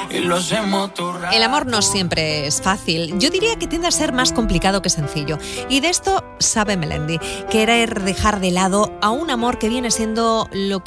y lo hacemos todo raro. El amor no siempre es fácil. Yo diría que tiende a ser más complicado que sencillo. Y de esto sabe Melendi. Querer dejar de lado a un amor que viene siendo lo